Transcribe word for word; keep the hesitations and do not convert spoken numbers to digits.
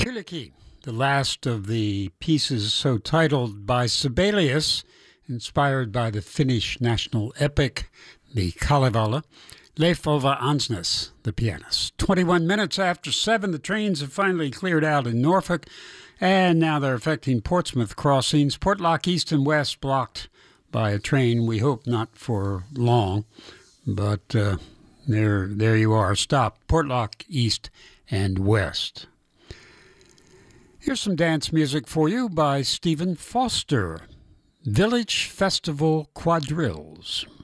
Hyllikki, the last of the pieces so titled by Sibelius, inspired by the Finnish national epic, the Kalevala. Leif Ove Ansnes, the pianist. twenty-one minutes after seven, the trains have finally cleared out in Norfolk, and now they're affecting Portsmouth crossings. Portlock East and West blocked by a train. We hope not for long, but uh, there, there you are. Stop. Portlock East and West. Here's some dance music for you by Stephen Foster. Village Festival Quadrilles.